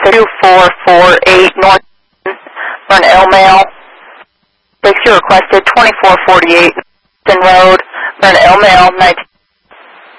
2448 North for an L mail. Takes you requested 2448 Road for an L mail 19.